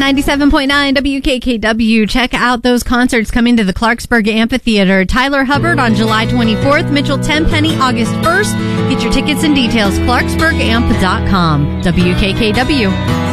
97.9 WKKW. Check out those concerts coming to the Clarksburg Amphitheater. Tyler Hubbard on July 24th. Mitchell Tenpenny August 1st. Get your tickets and details. ClarksburgAmp.com. WKKW.